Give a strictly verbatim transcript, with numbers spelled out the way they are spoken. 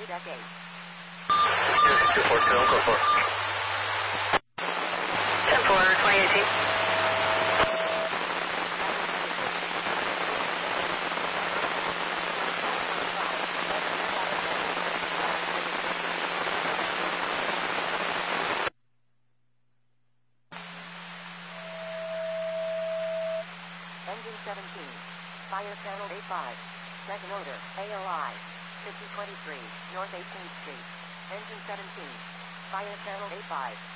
runway deck eight. two four two, Uncle four. ten four, twenty eighteen. Engine seventeen. Fire channel A five. Second order, A L I. fifty twenty-three, North eighteenth Street. Engine seventeen. Fire channel A five.